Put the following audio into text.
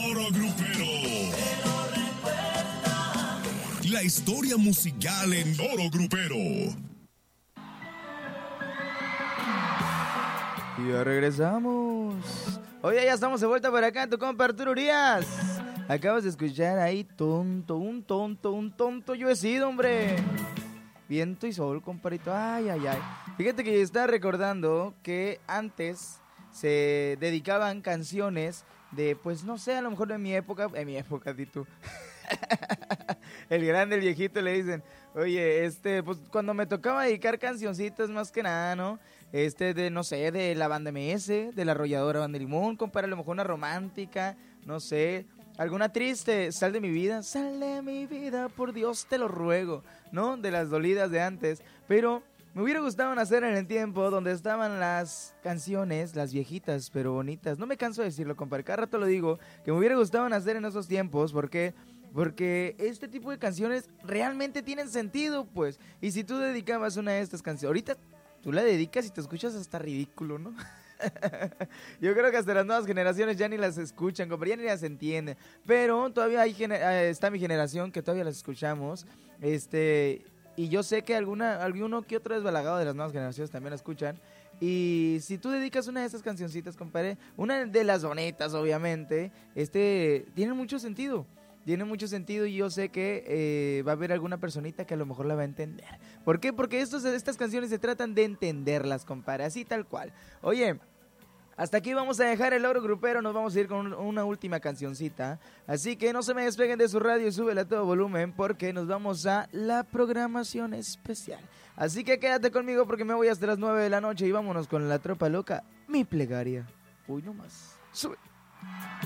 loro grupero. La historia musical en Loro Grupero. Y ya regresamos. Oye, ya estamos de vuelta por acá, tu compa Arturo Urias. Acabas de escuchar ahí, un tonto yo he sido, hombre. Viento y sol, comparito, ay. Fíjate que estaba recordando que antes se dedicaban canciones de, pues no sé, a lo mejor en mi época, di tú. El grande, el viejito, le dicen, oye, pues cuando me tocaba dedicar cancioncitas más que nada, ¿no? De, no sé, de la banda MS, de la arrolladora Banda Limón, compadre, a lo mejor una romántica, no sé, alguna triste, sal de mi vida, por Dios te lo ruego, ¿no? De las dolidas de antes, pero me hubiera gustado nacer en el tiempo donde estaban las canciones, las viejitas pero bonitas, no me canso de decirlo, compadre, cada rato lo digo, que me hubiera gustado nacer en esos tiempos, porque este tipo de canciones realmente tienen sentido, pues. Y si tú dedicabas una de estas canciones, ahorita tú la dedicas y te escuchas hasta ridículo, ¿no? Yo creo que hasta las nuevas generaciones ya ni las escuchan, ya ni las entienden. Pero todavía está mi generación que todavía las escuchamos. Y yo sé que alguno que otro desbalagado de las nuevas generaciones también la escuchan. Y si tú dedicas una de esas cancioncitas, compadre, una de las bonitas, obviamente, tiene mucho sentido. Tiene mucho sentido y yo sé que va a haber alguna personita que a lo mejor la va a entender. ¿Por qué? Porque estas canciones se tratan de entenderlas, compadre, así tal cual. Oye, hasta aquí vamos a dejar el Loro Grupero, nos vamos a ir con una última cancioncita. Así que no se me despeguen de su radio y súbela a todo volumen porque nos vamos a la programación especial. Así que quédate conmigo porque me voy hasta las 9 de la noche y vámonos con La Tropa Loca, mi plegaria. Uy, no más. Sube.